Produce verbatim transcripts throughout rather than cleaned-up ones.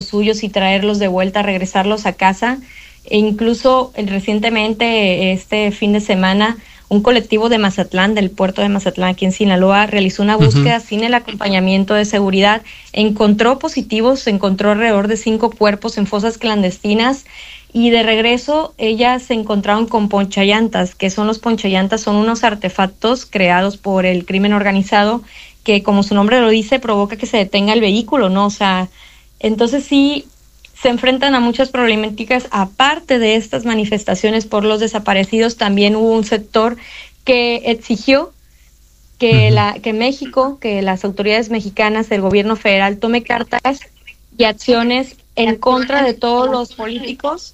suyos y traerlos de vuelta, regresarlos a casa. E incluso eh, recientemente, este fin de semana, un colectivo de Mazatlán, del puerto de Mazatlán, aquí en Sinaloa, realizó una búsqueda uh-huh. sin el acompañamiento de seguridad. Encontró positivos, encontró alrededor de cinco cuerpos en fosas clandestinas, y de regreso ellas se encontraron con ponchallantas. Que son los ponchallantas? Son unos artefactos creados por el crimen organizado que, como su nombre lo dice, provoca que se detenga el vehículo, ¿no? O sea, entonces sí se enfrentan a muchas problemáticas. Aparte de estas manifestaciones por los desaparecidos, también hubo un sector que exigió que, uh-huh. la, que México, que las autoridades mexicanas, el gobierno federal, tome cartas y acciones en contra de todos los políticos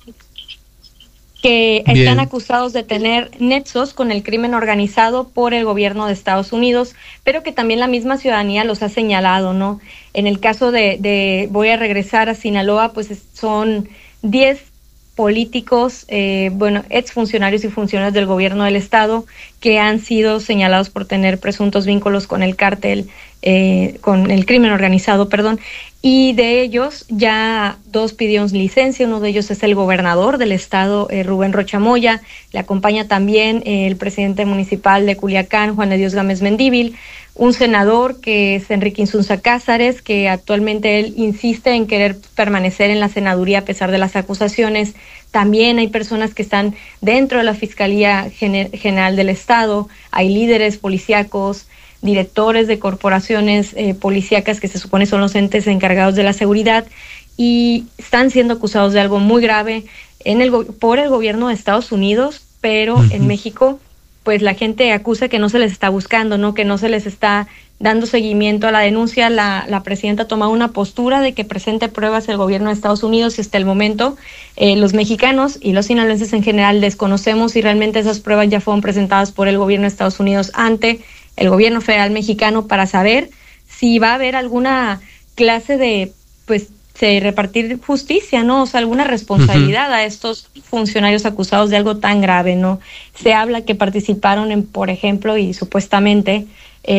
que Bien. están acusados de tener nexos con el crimen organizado por el gobierno de Estados Unidos, pero que también la misma ciudadanía los ha señalado, ¿no? En el caso de, de voy a regresar a Sinaloa, pues son diez políticos, eh, bueno, exfuncionarios y funcionarios del gobierno del estado que han sido señalados por tener presuntos vínculos con el cártel, eh, con el crimen organizado, perdón, y de ellos ya dos pidieron licencia. Uno de ellos es el gobernador del estado, eh, Rubén Rocha Moya. Le acompaña también eh, el presidente municipal de Culiacán, Juan de Dios Gámez Mendívil, un senador que es Enrique Insunza Cázares, que actualmente él insiste en querer permanecer en la senaduría a pesar de las acusaciones. También hay personas que están dentro de la Fiscalía General del Estado, hay líderes policíacos, directores de corporaciones eh, policíacas que se supone son los entes encargados de la seguridad, y están siendo acusados de algo muy grave en el por el gobierno de Estados Unidos, pero uh-huh. en México pues la gente acusa que no se les está buscando, ¿no? Que no se les está dando seguimiento a la denuncia. La, la presidenta ha tomado una postura de que presente pruebas el gobierno de Estados Unidos, y hasta el momento eh, los mexicanos y los sinaloenses en general desconocemos si realmente esas pruebas ya fueron presentadas por el gobierno de Estados Unidos ante el gobierno federal mexicano, para saber si va a haber alguna clase de, pues, de repartir justicia, ¿no? O sea, alguna responsabilidad uh-huh. a estos funcionarios acusados de algo tan grave, ¿no? Se habla que participaron en, por ejemplo, y supuestamente,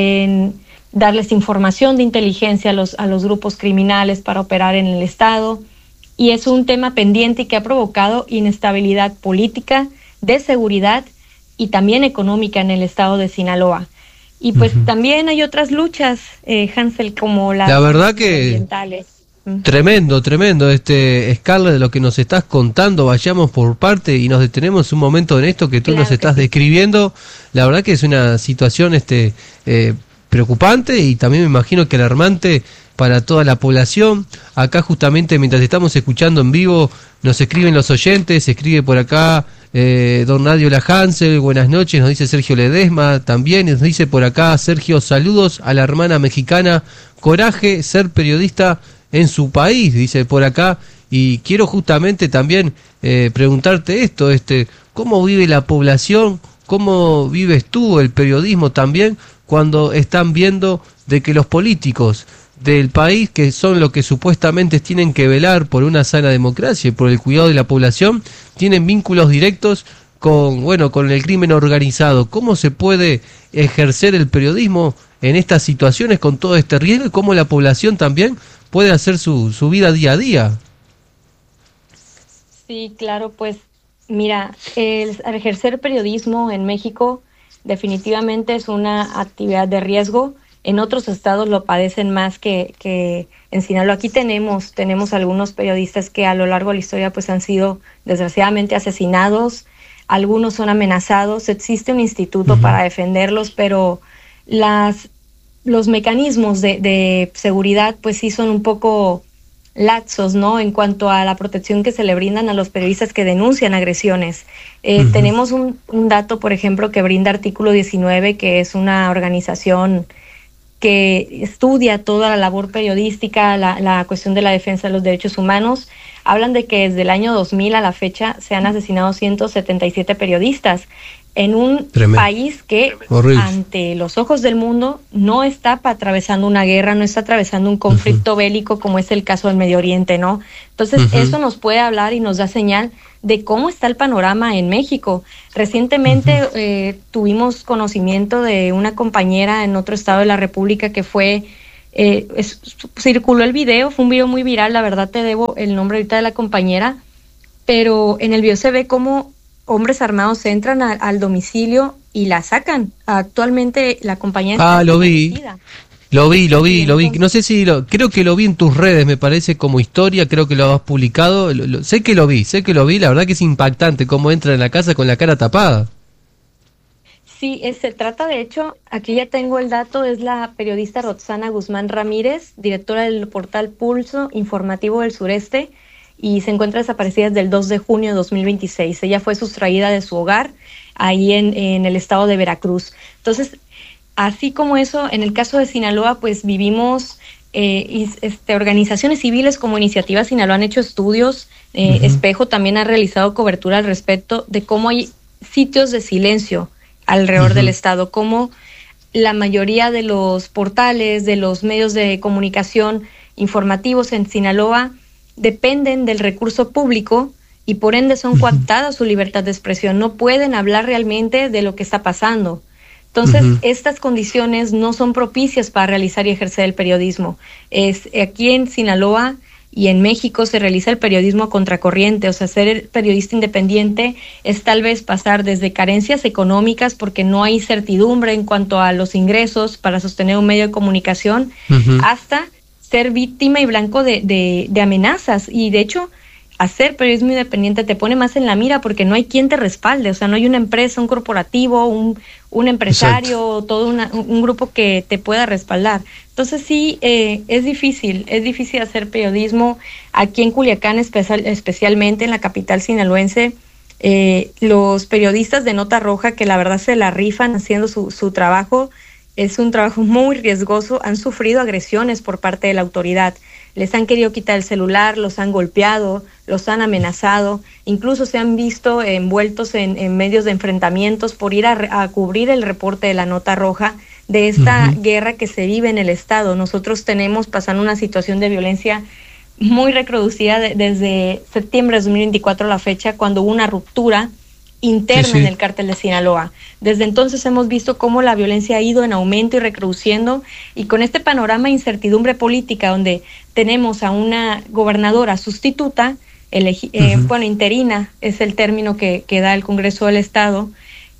en darles información de inteligencia a los, a los grupos criminales para operar en el estado, y es un tema pendiente y que ha provocado inestabilidad política, de seguridad y también económica en el estado de Sinaloa. Y pues uh-huh. también hay otras luchas, eh, Hansel, como las la verdad que ambientales. Tremendo, tremendo, este Scarlett, de lo que nos estás contando. Vayamos por parte y nos detenemos un momento en esto que tú claro nos estás sí. describiendo. La verdad que es una situación este eh, preocupante, y también me imagino que alarmante para toda la población. Acá justamente, mientras estamos escuchando en vivo, nos escriben los oyentes. Se escribe por acá eh, don Nadio La Hansel, buenas noches, nos dice Sergio Ledesma. También nos dice por acá Sergio, saludos a la hermana mexicana, coraje ser periodista en su país, dice por acá. Y quiero justamente también eh, preguntarte esto, este, ¿cómo vive la población? ¿Cómo vives tú el periodismo también cuando están viendo de que los políticos del país, que son los que supuestamente tienen que velar por una sana democracia y por el cuidado de la población, tienen vínculos directos con, bueno, con el crimen organizado? ¿Cómo se puede ejercer el periodismo en estas situaciones con todo este riesgo, y cómo la población también puede hacer su, su vida día a día? Sí, claro, pues mira, el ejercer periodismo en México definitivamente es una actividad de riesgo. En otros estados lo padecen más que, que en Sinaloa. Aquí tenemos, tenemos algunos periodistas que a lo largo de la historia pues han sido desgraciadamente asesinados, algunos son amenazados. Existe un instituto uh-huh. para defenderlos, pero las los mecanismos de, de seguridad pues sí son un poco laxos, ¿no? En cuanto a la protección que se le brindan a los periodistas que denuncian agresiones. Eh, uh-huh. Tenemos un, un dato, por ejemplo, que brinda Artículo diecinueve, que es una organización que estudia toda la labor periodística, la, la cuestión de la defensa de los derechos humanos. Hablan de que desde el año dos mil a la fecha se han asesinado ciento setenta y siete periodistas en un Tremendo. país que Horrible. ante los ojos del mundo no está atravesando una guerra, no está atravesando un conflicto uh-huh. bélico como es el caso del Medio Oriente, ¿no? Entonces uh-huh. eso nos puede hablar y nos da señal de cómo está el panorama en México. Recientemente uh-huh. eh, tuvimos conocimiento de una compañera en otro estado de la República que fue Eh, es, circuló el video, fue un video muy viral, la verdad te debo el nombre ahorita de la compañera, pero en el video se ve cómo hombres armados entran a, al domicilio y la sacan. Actualmente la compañera ah, lo vi. Lo vi, lo vi, lo vi. No sé si lo, creo que lo vi en tus redes, me parece como historia, creo que lo has publicado. Lo, lo, sé que lo vi, sé que lo vi. La verdad que es impactante cómo entra en la casa con la cara tapada. Sí, es, se trata de hecho, aquí ya tengo el dato, es la periodista Roxana Guzmán Ramírez, directora del portal Pulso Informativo del Sureste, y se encuentra desaparecida desde el dos de junio de dos mil veintiséis. Ella fue sustraída de su hogar ahí en, en el estado de Veracruz. Entonces, así como eso, en el caso de Sinaloa, pues vivimos, eh, este, organizaciones civiles como Iniciativa Sinaloa han hecho estudios, eh, uh-huh. Espejo también ha realizado cobertura al respecto de cómo hay sitios de silencio alrededor uh-huh. del estado, como la mayoría de los portales, de los medios de comunicación informativos en Sinaloa dependen del recurso público y por ende son uh-huh. coartadas su libertad de expresión, no pueden hablar realmente de lo que está pasando. Entonces, uh-huh. estas condiciones no son propicias para realizar y ejercer el periodismo. Es, aquí en Sinaloa y en México se realiza el periodismo a contracorriente, o sea, ser periodista independiente es tal vez pasar desde carencias económicas porque no hay certidumbre en cuanto a los ingresos para sostener un medio de comunicación, uh-huh. hasta ser víctima y blanco de, de, de amenazas. Y de hecho, hacer periodismo independiente te pone más en la mira porque no hay quien te respalde, o sea, no hay una empresa, un corporativo, un, un empresario, exacto. todo una, un grupo que te pueda respaldar. Entonces sí, eh, es difícil, es difícil hacer periodismo aquí en Culiacán, especial, especialmente en la capital sinaloense. Eh, los periodistas de Nota Roja, que la verdad se la rifan haciendo su, su trabajo, es un trabajo muy riesgoso, han sufrido agresiones por parte de la autoridad. Les han querido quitar el celular, los han golpeado, los han amenazado, incluso se han visto envueltos en, en medios de enfrentamientos por ir a, a cubrir el reporte de la Nota Roja de esta uh-huh. guerra que se vive en el estado. Nosotros tenemos pasando una situación de violencia muy reproducida de, desde septiembre de dos mil veinticuatro a la fecha, cuando hubo una ruptura interna sí, sí. en el cártel de Sinaloa. Desde entonces hemos visto cómo la violencia ha ido en aumento y recrudeciendo, y con este panorama de incertidumbre política donde tenemos a una gobernadora sustituta, elegi- uh-huh. eh, bueno, interina es el término que, que da el Congreso del Estado,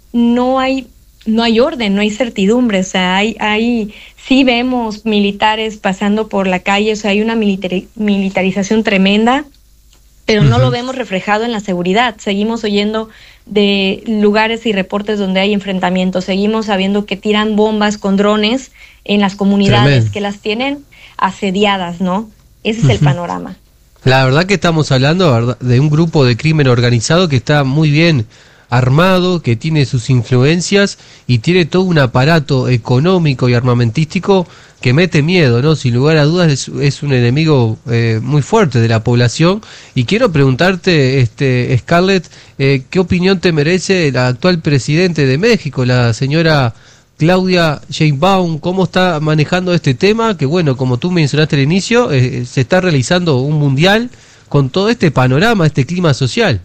no hay no hay orden, no hay certidumbre, o sea, hay, hay sí vemos militares pasando por la calle, o sea, hay una militari- militarización tremenda, pero uh-huh. no lo vemos reflejado en la seguridad. Seguimos oyendo de lugares y reportes donde hay enfrentamientos, seguimos sabiendo que tiran bombas con drones en las comunidades, tremendo. Que las tienen asediadas, ¿no? Ese uh-huh. es el panorama. La verdad que estamos hablando de un grupo de crimen organizado que está muy bien armado, que tiene sus influencias y tiene todo un aparato económico y armamentístico que mete miedo, ¿no? Sin lugar a dudas es, es un enemigo eh, muy fuerte de la población. Y quiero preguntarte, este Scarlett, eh, ¿qué opinión te merece la actual presidente de México, la señora Claudia Sheinbaum? ¿Cómo está manejando este tema? Que bueno, como tú mencionaste al inicio, eh, se está realizando un mundial con todo este panorama, este clima social.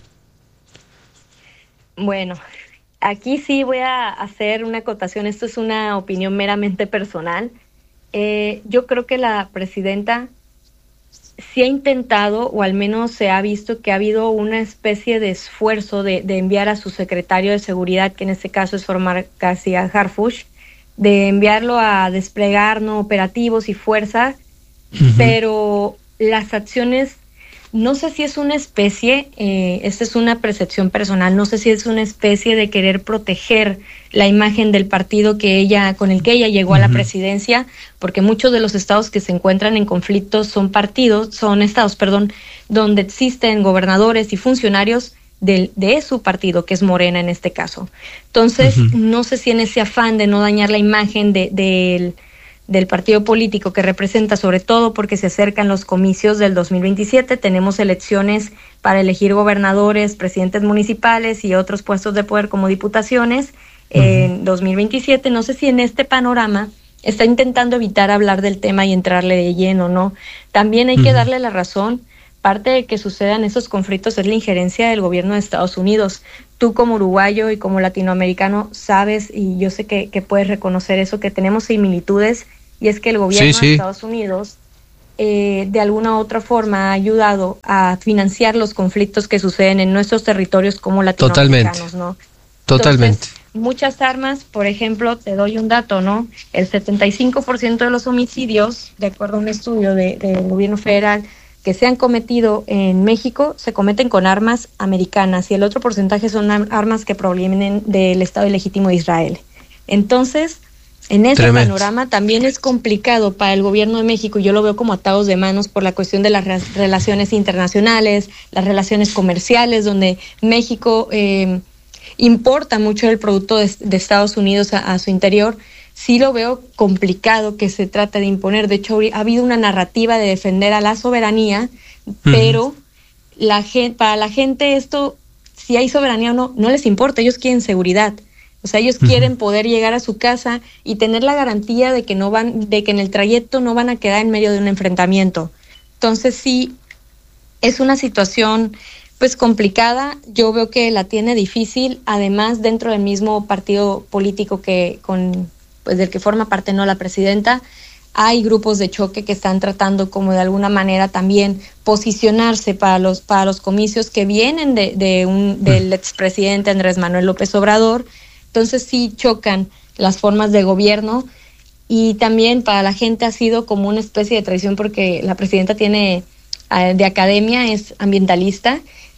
Bueno, aquí sí voy a hacer una acotación, esto es una opinión meramente personal. Eh, yo creo que la presidenta sí ha intentado, o al menos se ha visto que ha habido una especie de esfuerzo de, de enviar a su secretario de seguridad, que en este caso es Omar García Harfuch, de enviarlo a desplegar no operativos y fuerza, uh-huh. pero las acciones, no sé si es una especie, eh, esta es una percepción personal, no sé si es una especie de querer proteger la imagen del partido que ella, con el que ella llegó uh-huh. a la presidencia, porque muchos de los estados que se encuentran en conflicto son partidos, son estados, perdón, donde existen gobernadores y funcionarios de, de su partido, que es Morena en este caso. Entonces, uh-huh. no sé si en ese afán de no dañar la imagen de, de, del partido político que representa, sobre todo porque se acercan los comicios del dos mil veintisiete, tenemos elecciones para elegir gobernadores, presidentes municipales y otros puestos de poder como diputaciones uh-huh. en dos mil veintisiete, no sé si en este panorama está intentando evitar hablar del tema y entrarle de lleno, ¿no? También hay uh-huh. que darle la razón, parte de que sucedan esos conflictos es la injerencia del gobierno de Estados Unidos. Tú como uruguayo y como latinoamericano sabes, y yo sé que, que puedes reconocer eso, que tenemos similitudes y es que el gobierno sí, sí. de Estados Unidos eh, de alguna u otra forma ha ayudado a financiar los conflictos que suceden en nuestros territorios como latinoamericanos, ¿no? Totalmente. Entonces, muchas armas, por ejemplo, te doy un dato, ¿no? El setenta y cinco por ciento de los homicidios, de acuerdo a un estudio de, del gobierno federal, que se han cometido en México, se cometen con armas americanas, y el otro porcentaje son armas que provienen del Estado Ilegítimo de Israel. Entonces, en ese Tremendo. panorama también es complicado para el gobierno de México, y yo lo veo como atados de manos por la cuestión de las re- relaciones internacionales, las relaciones comerciales, donde México eh, importa mucho el producto de, de Estados Unidos a, a su interior. Sí lo veo complicado que se trate de imponer. De hecho, ha habido una narrativa de defender a la soberanía, uh-huh. pero la gente, para la gente esto, si hay soberanía o no, no les importa. Ellos quieren seguridad. O sea, ellos uh-huh. quieren poder llegar a su casa y tener la garantía de que no van, de que en el trayecto no van a quedar en medio de un enfrentamiento. Entonces sí, es una situación pues complicada. Yo veo que la tiene difícil, además dentro del mismo partido político que con pues del que forma parte no la presidenta, hay grupos de choque que están tratando como de alguna manera también posicionarse para los para los comicios que vienen de, de un del expresidente Andrés Manuel López Obrador. Entonces sí chocan las formas de gobierno, y también para la gente ha sido como una especie de traición, porque la presidenta tiene de academia, es ambientalista,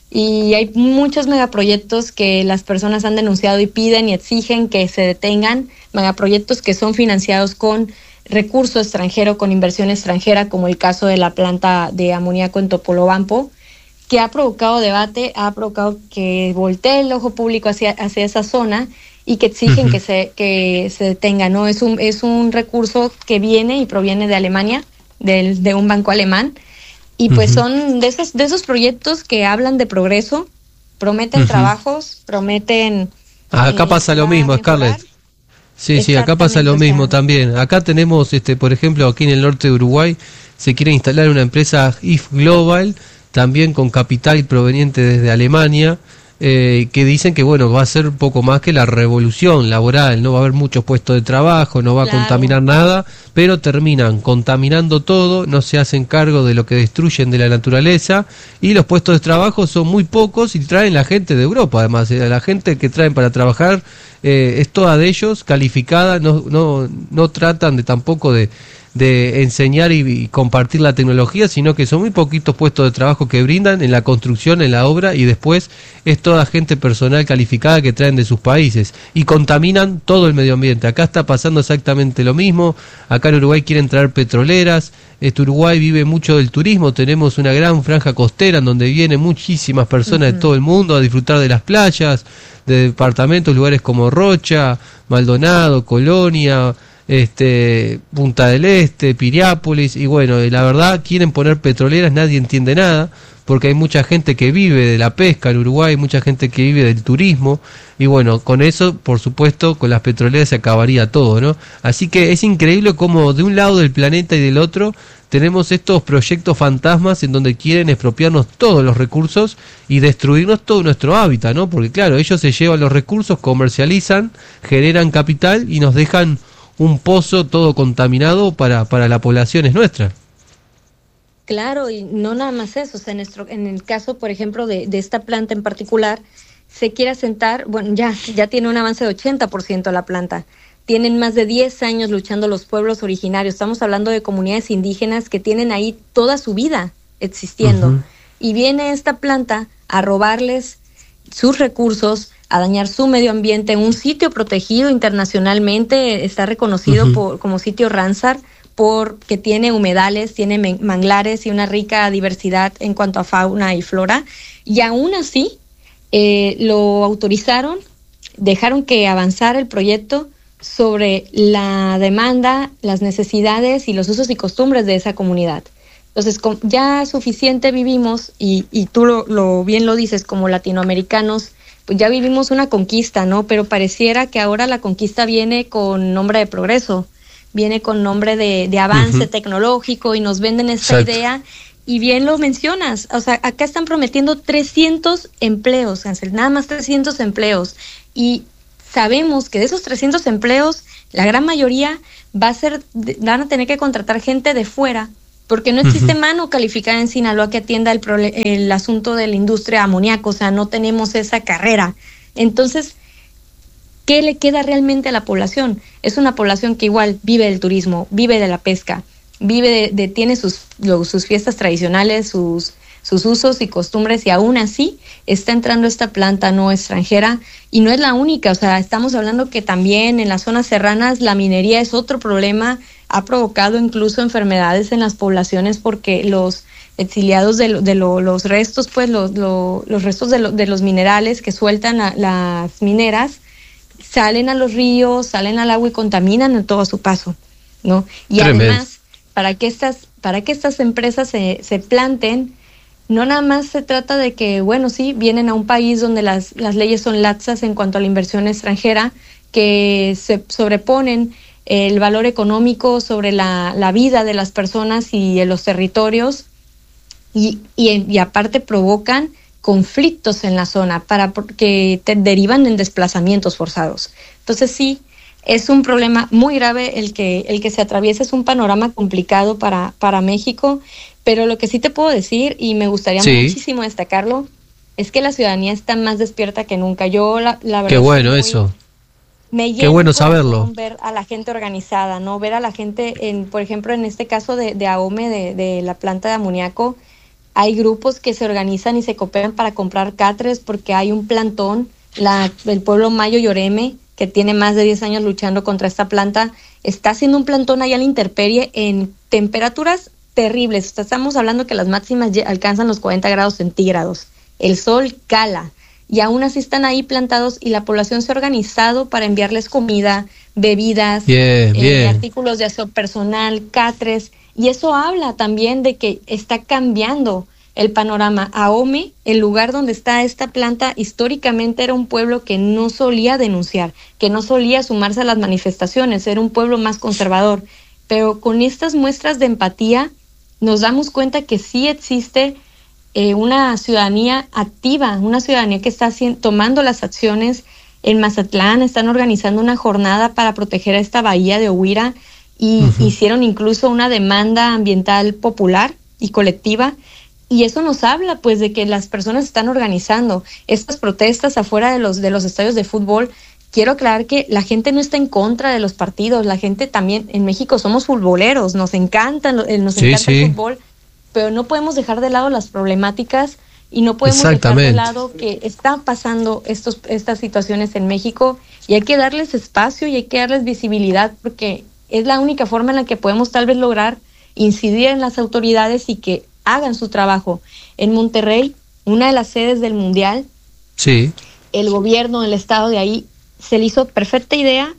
y hay muchos megaproyectos que las personas han denunciado y piden y exigen que se detengan, megaproyectos que son financiados con recurso extranjero, con inversión extranjera, como el caso de la planta de amoníaco en Topolobampo, que ha provocado debate, ha provocado que voltee el ojo público hacia, hacia esa zona, y que exigen uh-huh. que se que se detenga, ¿no? Es un es un recurso que viene y proviene de Alemania, del, de un banco alemán, y pues uh-huh. son de esos de esos proyectos que hablan de progreso, prometen uh-huh. trabajos, prometen... Acá eh, pasa lo mismo, Scarlett. Sí, sí, acá pasa lo mismo, o sea, también. Acá tenemos, este, por ejemplo, aquí en el norte de Uruguay, se quiere instalar una empresa I F Global, también con capital proveniente desde Alemania, eh, que dicen que bueno, va a ser un poco más que la revolución laboral, no va a haber muchos puestos de trabajo, no va a claro. contaminar nada, pero terminan contaminando todo, no se hacen cargo de lo que destruyen de la naturaleza, y los puestos de trabajo son muy pocos y traen la gente de Europa, además, eh, la gente que traen para trabajar eh, es toda de ellos, calificada, no, no, no tratan de tampoco de de enseñar y, y compartir la tecnología, sino que son muy poquitos puestos de trabajo que brindan en la construcción, en la obra, y después es toda gente personal calificada que traen de sus países y contaminan todo el medio ambiente. Acá está pasando exactamente lo mismo. Acá en Uruguay quieren traer petroleras. Este Uruguay vive mucho del turismo, tenemos una gran franja costera en donde vienen muchísimas personas uh-huh. de todo el mundo a disfrutar de las playas, de departamentos, lugares como Rocha, Maldonado, Colonia, este Punta del Este, Piriápolis, y bueno, la verdad quieren poner petroleras, nadie entiende nada, porque hay mucha gente que vive de la pesca en Uruguay, mucha gente que vive del turismo, y bueno, con eso, por supuesto, con las petroleras se acabaría todo, ¿no? Así que es increíble cómo de un lado del planeta y del otro tenemos estos proyectos fantasmas en donde quieren expropiarnos todos los recursos y destruirnos todo nuestro hábitat, ¿no? Porque claro, ellos se llevan los recursos, comercializan, generan capital y nos dejan un pozo todo contaminado para, para la población es nuestra. Claro, y no nada más eso, o sea, en, nuestro, en el caso, por ejemplo, de, de esta planta en particular, se quiere asentar, bueno, ya, ya tiene un avance de ochenta por ciento la planta, tienen más de diez años luchando los pueblos originarios, estamos hablando de comunidades indígenas que tienen ahí toda su vida existiendo, uh-huh. y viene esta planta a robarles sus recursos, a dañar su medio ambiente, un sitio protegido internacionalmente, está reconocido uh-huh. por, como sitio Ramsar, porque tiene humedales, tiene manglares y una rica diversidad en cuanto a fauna y flora, y aún así eh, lo autorizaron, dejaron que avanzara el proyecto sobre la demanda, las necesidades y los usos y costumbres de esa comunidad. Entonces, ya suficiente vivimos, y, y tú lo, lo bien lo dices, como latinoamericanos, pues ya vivimos una conquista, ¿no? Pero pareciera que ahora la conquista viene con nombre de progreso, viene con nombre de, de avance uh-huh. tecnológico, y nos venden esta Exacto. idea, y bien lo mencionas, o sea, acá están prometiendo trescientos empleos, Ansel, nada más trescientos empleos, y sabemos que de esos trescientos empleos, la gran mayoría va a ser, van a tener que contratar gente de fuera, porque no existe uh-huh. mano calificada en Sinaloa que atienda el, el asunto de la industria amoníaco, o sea, no tenemos esa carrera. Entonces, ¿qué le queda realmente a la población? Es una población que igual vive del turismo, vive de la pesca, vive de, de tiene sus, lo, sus fiestas tradicionales, sus, sus usos y costumbres, y aún así está entrando esta planta no extranjera, y no es la única, o sea, estamos hablando que también en las zonas serranas la minería es otro problema, ha provocado incluso enfermedades en las poblaciones porque los exiliados de, lo, de lo, los restos, pues los, lo, los restos de, lo, de los minerales que sueltan a, las mineras, salen a los ríos, salen al agua y contaminan a todo su paso, ¿no? Y Tremendo. Además, para que estas, para que estas empresas se, se planten, no nada más se trata de que, bueno, sí, vienen a un país donde las, las leyes son laxas en cuanto a la inversión extranjera, que se sobreponen el valor económico sobre la, la vida de las personas y de los territorios, y, y, y aparte provocan conflictos en la zona para que te derivan en desplazamientos forzados. Entonces sí, es un problema muy grave el que el que se atraviesa, es un panorama complicado para, para México, pero lo que sí te puedo decir, y me gustaría sí. muchísimo destacarlo, es que la ciudadanía está más despierta que nunca. Yo la, la verdad... Qué bueno muy, eso. Me llena Qué bueno saberlo. Ver a la gente organizada, ¿no? Ver a la gente, en, por ejemplo, en este caso de, de AOME, de, de la planta de amoníaco, hay grupos que se organizan y se cooperan para comprar catres porque hay un plantón, la, el pueblo Mayo Yoreme, que tiene más de diez años luchando contra esta planta, está haciendo un plantón allá en la intemperie en temperaturas terribles. O sea, estamos hablando que las máximas alcanzan los cuarenta grados centígrados. El sol cala. Y aún así están ahí plantados y la población se ha organizado para enviarles comida, bebidas, bien, eh, bien. artículos de aseo personal, catres, y eso habla también de que está cambiando el panorama. AOME, el lugar donde está esta planta, históricamente era un pueblo que no solía denunciar, que no solía sumarse a las manifestaciones, era un pueblo más conservador, pero con estas muestras de empatía nos damos cuenta que sí existe Eh, una ciudadanía activa, una ciudadanía que está haciendo, tomando las acciones. En Mazatlán están organizando una jornada para proteger a esta bahía de Ohuira y uh-huh. hicieron incluso una demanda ambiental popular y colectiva, y eso nos habla pues de que las personas están organizando estas protestas afuera de los, de los estadios de fútbol. Quiero aclarar que la gente no está en contra de los partidos, la gente también, en México somos futboleros, nos encanta, nos sí, encanta sí. el fútbol, pero no podemos dejar de lado las problemáticas y no podemos dejar de lado que están pasando estos, estas situaciones en México, y hay que darles espacio y hay que darles visibilidad, porque es la única forma en la que podemos tal vez lograr incidir en las autoridades y que hagan su trabajo. En Monterrey, una de las sedes del Mundial, sí. el gobierno, el estado de ahí, se le hizo perfecta idea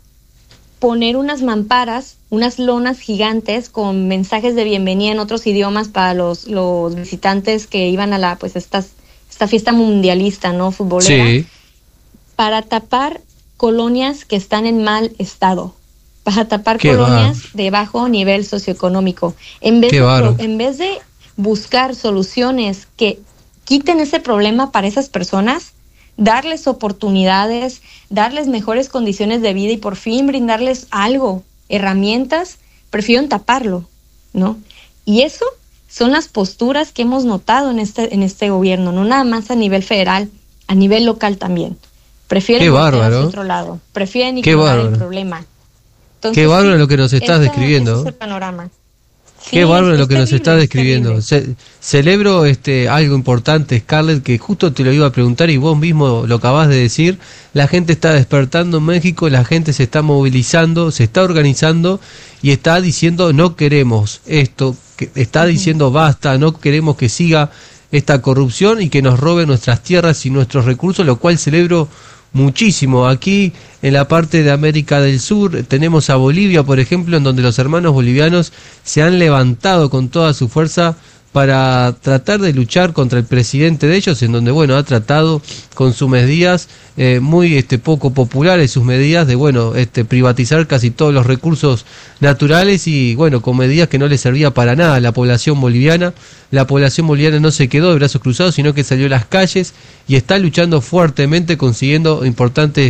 poner unas mamparas, unas lonas gigantes con mensajes de bienvenida en otros idiomas para los, los visitantes que iban a la pues estas, esta fiesta mundialista, ¿no? Futbolera, sí. para tapar colonias que están en mal estado, para tapar Qué colonias bar. de bajo nivel socioeconómico. En vez, de, en vez de buscar soluciones que quiten ese problema para esas personas, darles oportunidades, darles mejores condiciones de vida y por fin brindarles algo, herramientas, prefieren taparlo, ¿no? Y eso son las posturas que hemos notado en este en este gobierno, no nada más a nivel federal, a nivel local también. Prefieren ir hacia otro lado, prefieren ignorar el problema. Entonces, Qué bárbaro sí, lo que nos estás esta, describiendo. Ese es el panorama. Qué sí, bárbaro lo que terrible, nos está describiendo. Ce- celebro este algo importante, Scarlett, que justo te lo iba a preguntar y vos mismo lo acabás de decir. La gente está despertando en México, la gente se está movilizando, se está organizando y está diciendo no queremos esto, que está uh-huh. diciendo basta, no queremos que siga esta corrupción y que nos robe nuestras tierras y nuestros recursos, lo cual celebro muchísimo. Aquí en la parte de América del Sur tenemos a Bolivia, por ejemplo, en donde los hermanos bolivianos se han levantado con toda su fuerza para tratar de luchar contra el presidente de ellos, en donde, bueno, ha tratado con sus medidas eh, muy este poco populares, sus medidas de, bueno, este privatizar casi todos los recursos naturales y, bueno, con medidas que no le servía para nada a la población boliviana. La población boliviana no se quedó de brazos cruzados, sino que salió a las calles y está luchando fuertemente, consiguiendo importantes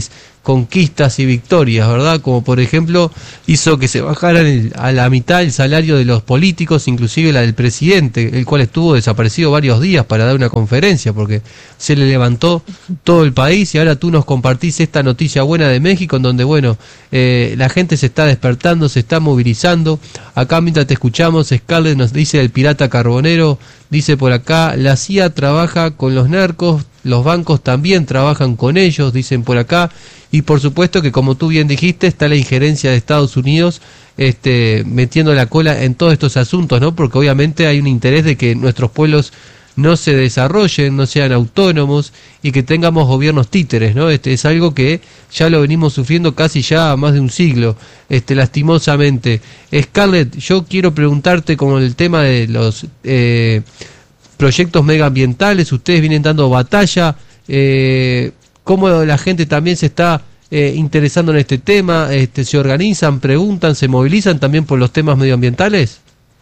conquistas y victorias, ¿verdad? Como por ejemplo hizo que se bajaran el, a la mitad el salario de los políticos, inclusive la del presidente, el cual estuvo desaparecido varios días para dar una conferencia porque se le levantó todo el país. Y ahora tú nos compartís esta noticia buena de México, en donde bueno, eh, la gente se está despertando, se está movilizando. Acá mientras te escuchamos, Scarlett nos dice el pirata carbonero, dice por acá, la C I A trabaja con los narcos, los bancos también trabajan con ellos, dicen por acá. Y por supuesto que, como tú bien dijiste, está la injerencia de Estados Unidos este, metiendo la cola en todos estos asuntos, ¿no? Porque obviamente hay un interés de que nuestros pueblos no se desarrollen, no sean autónomos y que tengamos gobiernos títeres, ¿no? Este es algo que ya lo venimos sufriendo casi ya más de un siglo, este lastimosamente. Scarlett, yo quiero preguntarte con el tema de los eh, proyectos medioambientales. Ustedes vienen dando batalla, eh, cómo la gente también se está eh, interesando en este tema, este, se organizan, preguntan, se movilizan también por los temas medioambientales.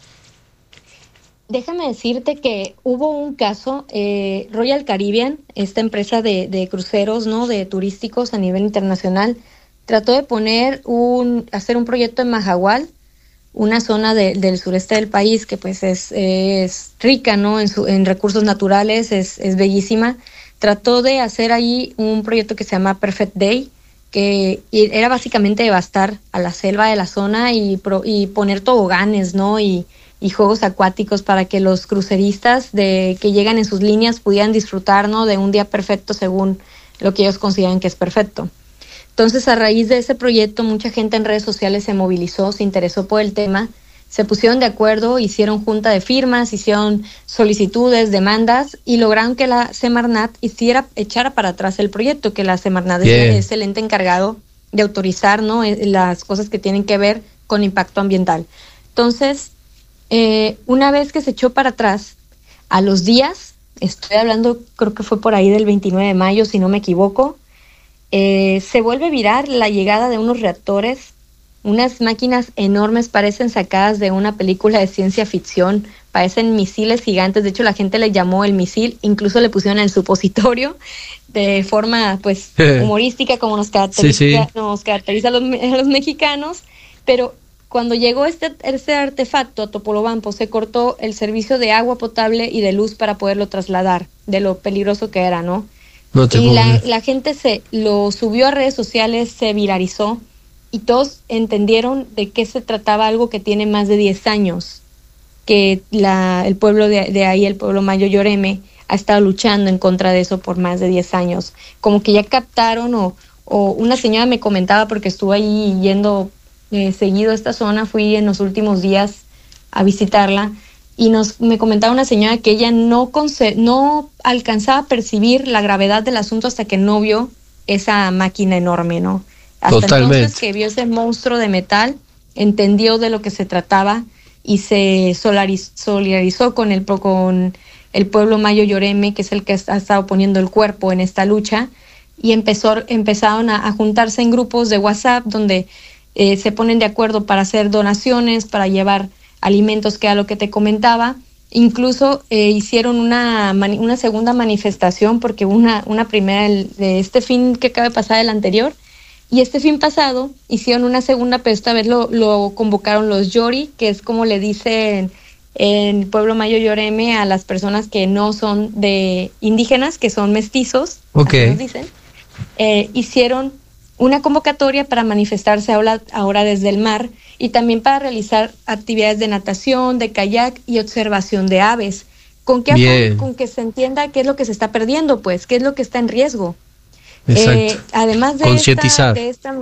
Déjame decirte que hubo un caso, eh, Royal Caribbean, esta empresa de, de cruceros, ¿no?, de turísticos a nivel internacional, trató de poner un, hacer un proyecto en Mahahual, una zona de, del sureste del país que pues es, es rica, ¿no?, en, su, en recursos naturales, es, es bellísima. Trató de hacer ahí un proyecto que se llama Perfect Day, que era básicamente devastar a la selva de la zona y, pro, y poner toboganes, ¿no?, y y juegos acuáticos para que los cruceristas de que llegan en sus líneas pudieran disfrutar, ¿no?, de un día perfecto según lo que ellos consideran que es perfecto. Entonces, a raíz de ese proyecto, mucha gente en redes sociales se movilizó, se interesó por el tema, se pusieron de acuerdo, hicieron junta de firmas, hicieron solicitudes, demandas y lograron que la Semarnat hiciera, echara para atrás el proyecto, que la Semarnat yeah. es el ente encargado de autorizar, ¿no?, las cosas que tienen que ver con impacto ambiental. Entonces, Eh, una vez que se echó para atrás, a los días, estoy hablando, creo que fue por ahí del veintinueve de mayo, si no me equivoco, eh, se vuelve viral la llegada de unos reactores, unas máquinas enormes, parecen sacadas de una película de ciencia ficción, parecen misiles gigantes. De hecho la gente le llamó el misil, incluso le pusieron el supositorio, de forma pues humorística, como nos caracteriza, sí, sí. nos caracteriza a los, a los mexicanos, pero cuando llegó este, este artefacto a Topolobampo, se cortó el servicio de agua potable y de luz para poderlo trasladar, de lo peligroso que era, ¿no? No te y la, la gente se lo subió a redes sociales, se viralizó, y todos entendieron de qué se trataba, algo que tiene más de diez años, que la, el pueblo de, de ahí, el pueblo Mayo Yoreme, ha estado luchando en contra de eso por más de diez años. Como que ya captaron, o, o una señora me comentaba, porque estuve ahí yendo Eh, seguido a esta zona, fui en los últimos días a visitarla, y nos me comentaba una señora que ella no, conce- no alcanzaba a percibir la gravedad del asunto hasta que no vio esa máquina enorme, ¿no? Hasta Totalmente. Entonces que vio ese monstruo de metal, entendió de lo que se trataba y se solariz- solidarizó con el, con el pueblo Mayo Yoreme, que es el que ha estado poniendo el cuerpo en esta lucha, y empezó, empezaron a, a juntarse en grupos de WhatsApp donde Eh, se ponen de acuerdo para hacer donaciones, para llevar alimentos, que era lo que te comentaba. Incluso eh, hicieron una, mani- una segunda manifestación, porque una, una primera el, de este fin que acaba de pasar, el anterior, y este fin pasado hicieron una segunda, pero esta vez lo, lo convocaron los Yori, que es como le dicen en Pueblo Mayo Yoreme a las personas que no son de indígenas, que son mestizos, okay. Así nos dicen. Eh, hicieron una convocatoria para manifestarse ahora, ahora desde el mar, y también para realizar actividades de natación, de kayak y observación de aves. ¿Con qué afán? Con que se entienda qué es lo que se está perdiendo, pues, qué es lo que está en riesgo. Exacto. Eh, además de concientizar. Esta, de esta,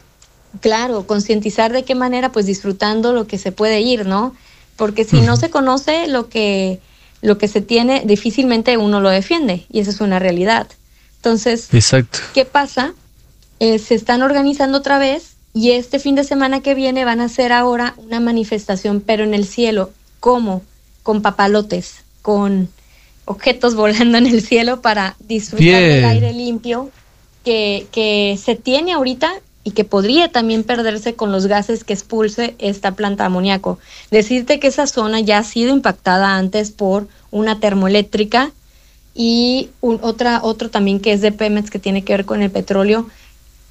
claro, concientizar de qué manera, pues disfrutando lo que se puede ir, ¿no? Porque si uh-huh. no se conoce lo que, lo que se tiene, difícilmente uno lo defiende, y esa es una realidad. Entonces, Exacto. ¿qué pasa? Eh, se están organizando otra vez, y este fin de semana que viene van a hacer ahora una manifestación, pero en el cielo. ¿Cómo? Con papalotes, con objetos volando en el cielo para disfrutar Bien. del aire limpio que, que se tiene ahorita y que podría también perderse con los gases que expulse esta planta de amoníaco. Decirte que esa zona ya ha sido impactada antes por una termoeléctrica, y un, otra, otro también que es de Pemex, que tiene que ver con el petróleo.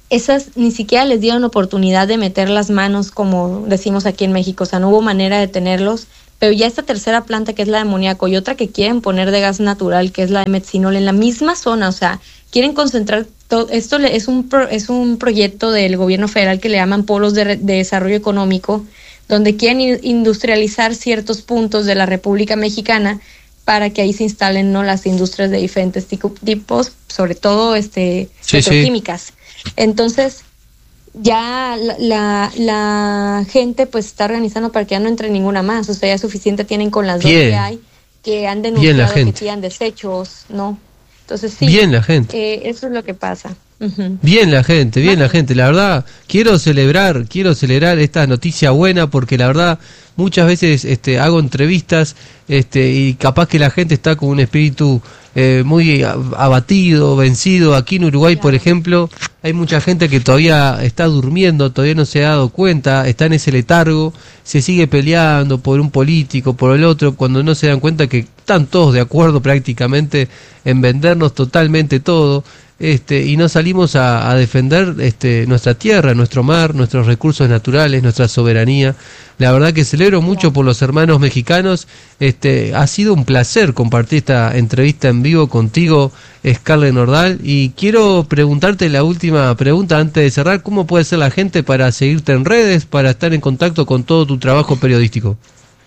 esas ni siquiera les dieron oportunidad de meter las manos, como decimos aquí en México, o sea, no hubo manera de tenerlos, pero ya esta tercera planta, que es la de amoníaco, y otra que quieren poner de gas natural, que es la de metsinol, en la misma zona, o sea, quieren concentrar todo. Esto es un, pro, es un proyecto del gobierno federal que le llaman polos de, de desarrollo económico, donde quieren industrializar ciertos puntos de la República Mexicana para que ahí se instalen, ¿no?, las industrias de diferentes tipos, sobre todo este sí, petroquímicas. Sí. Entonces, ya la, la, la gente pues está organizando para que ya no entre ninguna más, o sea, ya suficiente tienen con las Bien. dos que hay, que han denunciado que tiran desechos, ¿no? Entonces sí, bien la gente. Eh, eso es lo que pasa. Uh-huh. Bien la gente, bien la gente. La verdad, quiero celebrar, quiero celebrar esta noticia buena, porque la verdad muchas veces este, hago entrevistas este, y capaz que la gente está con un espíritu eh, muy abatido, vencido. Aquí en Uruguay, claro, por ejemplo, hay mucha gente que todavía está durmiendo, todavía no se ha dado cuenta, está en ese letargo, se sigue peleando por un político, por el otro, cuando no se dan cuenta que están todos de acuerdo prácticamente en vendernos totalmente todo. Este, y no salimos a, a defender este, nuestra tierra, nuestro mar, nuestros recursos naturales, nuestra soberanía. La verdad que celebro mucho por los hermanos mexicanos. Este, ha sido un placer compartir esta entrevista en vivo contigo, Scarlett Nordal, y quiero preguntarte la última pregunta antes de cerrar. ¿Cómo puede ser la gente para seguirte en redes, para estar en contacto con todo tu trabajo periodístico?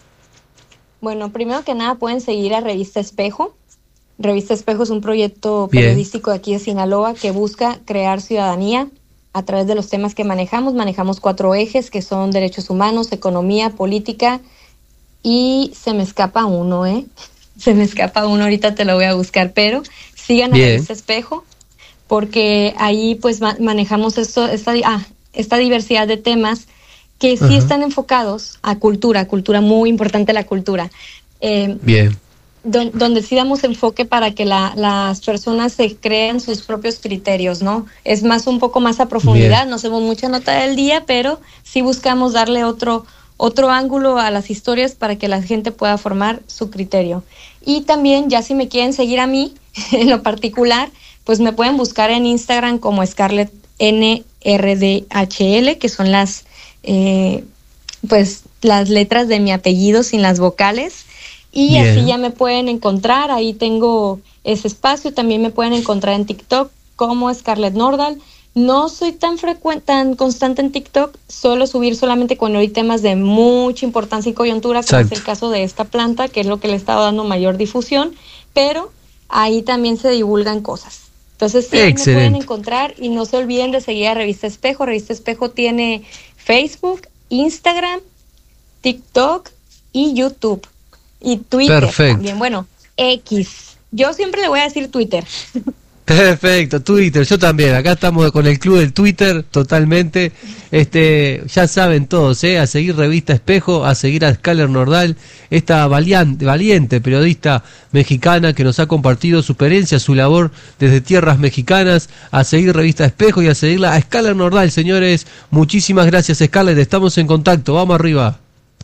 Bueno, primero que nada pueden seguir a Revista Espejo. Revista Espejo es un proyecto periodístico de aquí de Sinaloa que busca crear ciudadanía a través de los temas que manejamos. Manejamos cuatro ejes que son derechos humanos, economía, política, y se me escapa uno, ¿eh? Se me escapa uno, ahorita te lo voy a buscar, pero sigan a Bien. Revista Espejo, porque ahí pues ma- manejamos esto, esta, ah, esta diversidad de temas que sí, ajá, están enfocados a cultura, cultura, muy importante la cultura. Eh, Bien. Don, donde sí damos enfoque para que la, las personas se creen sus propios criterios, ¿no? Es más, un poco más a profundidad. Bien. No hacemos mucha nota del día, pero sí buscamos darle otro, otro ángulo a las historias para que la gente pueda formar su criterio. Y también, ya si me quieren seguir a mí, en lo particular, pues me pueden buscar en Instagram como Scarlett N R D H L, que son las, eh, pues, las letras de mi apellido sin las vocales. Y bien, así ya me pueden encontrar, ahí tengo ese espacio. También me pueden encontrar en TikTok como Scarlett Nordal. No soy tan frecuente, tan constante en TikTok, suelo subir solamente cuando hay temas de mucha importancia y coyuntura, como Exacto. es el caso de esta planta, que es lo que le he estado dando mayor difusión, pero ahí también se divulgan cosas. Entonces sí, me pueden encontrar, y no se olviden de seguir a Revista Espejo. Revista Espejo tiene Facebook, Instagram, TikTok y YouTube. Y Twitter. Perfecto. También, bueno, X. Yo siempre le voy a decir Twitter. Perfecto, Twitter, yo también. Acá estamos con el club del Twitter totalmente. Este, ya saben todos, ¿eh? A seguir Revista Espejo, a seguir a Scarlett Nordal, esta valiente, valiente periodista mexicana que nos ha compartido su experiencia, su labor desde tierras mexicanas. A seguir Revista Espejo y a seguirla a Scarlett Nordal, señores. Muchísimas gracias, Scarlett. Estamos en contacto. Vamos arriba.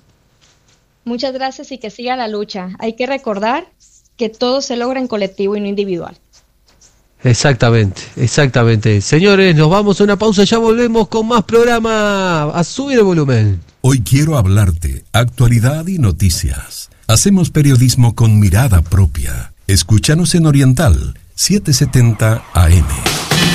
Muchas gracias, y que siga la lucha. Hay que recordar que todo se logra en colectivo y no individual. Exactamente, exactamente. Señores, nos vamos a una pausa, ya volvemos con más programa. A subir el volumen. Hoy quiero hablarte, actualidad y noticias. Hacemos periodismo con mirada propia. Escúchanos en Oriental, setecientos setenta A M.